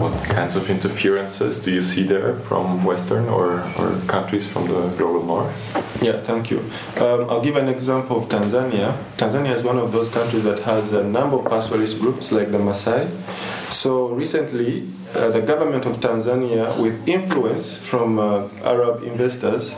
what kinds of interferences do you see there from Western or countries from the global north? Yeah, thank you. I'll give an example of Tanzania. Tanzania is one of those countries that has a number of pastoralist groups like the Maasai. So recently, the government of Tanzania, with influence from Arab investors,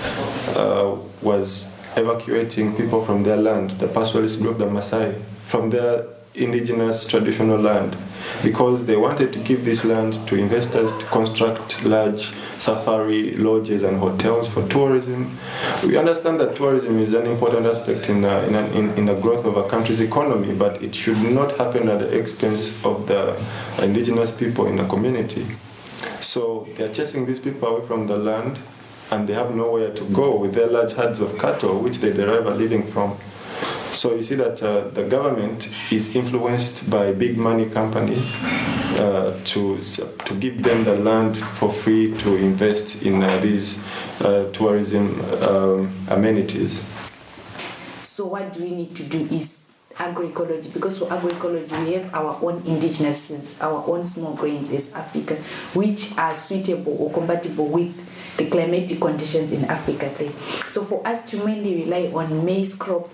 was evacuating people from their land, the pastoralist group, the Maasai, from their indigenous traditional land, because they wanted to give this land to investors to construct large safari lodges and hotels for tourism. We understand that tourism is an important aspect in the growth of a country's economy, but it should not happen at the expense of the indigenous people in the community. So they are chasing these people away from the land, and they have nowhere to go with their large herds of cattle, which they derive a living from. So you see that the government is influenced by big money companies to give them the land for free to invest in these tourism amenities. So what do we need to do is agroecology, because for agroecology we have our own indigenous seeds, our own small grains as Africa, which are suitable or compatible with the climatic conditions in Africa there. So for us to mainly rely on maize crop,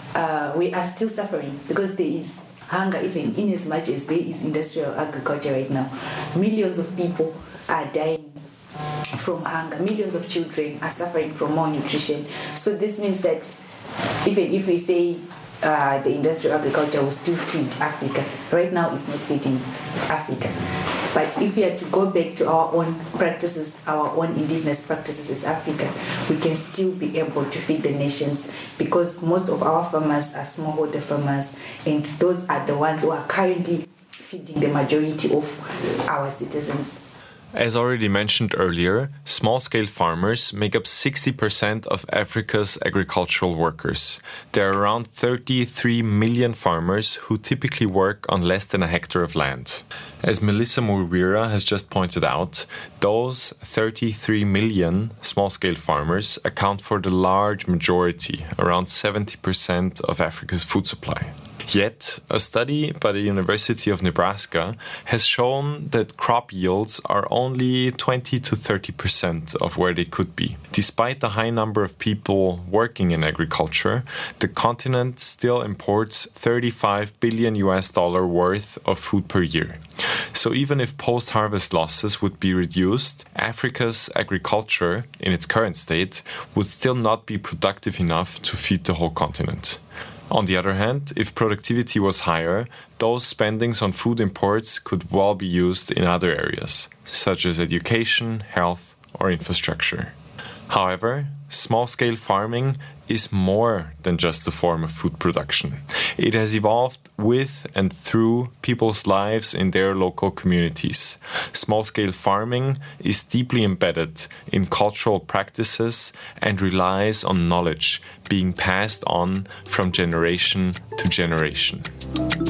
we are still suffering because there is hunger, even in as much as there is industrial agriculture right now. Millions of people are dying from hunger. Millions of children are suffering from malnutrition. So this means that even if we say the industrial agriculture will still feed Africa, right now it's not feeding Africa. But if we are to go back to our own practices, our own indigenous practices as Africa, we can still be able to feed the nations, because most of our farmers are smallholder farmers, and those are the ones who are currently feeding the majority of our citizens. As already mentioned earlier, small-scale farmers make up 60% of Africa's agricultural workers. There are around 33 million farmers who typically work on less than a hectare of land. As Melissa Murwira has just pointed out, those 33 million small-scale farmers account for the large majority, around 70% of Africa's food supply. Yet, a study by the University of Nebraska has shown that crop yields are only 20 to 30% of where they could be. Despite the high number of people working in agriculture, the continent still imports $35 billion worth of food per year. So even if post-harvest losses would be reduced, Africa's agriculture, in its current state, would still not be productive enough to feed the whole continent. On the other hand, if productivity was higher, those spendings on food imports could well be used in other areas, such as education, health, or infrastructure. However, small-scale farming is more than just a form of food production. It has evolved with and through people's lives in their local communities. Small-scale farming is deeply embedded in cultural practices and relies on knowledge being passed on from generation to generation.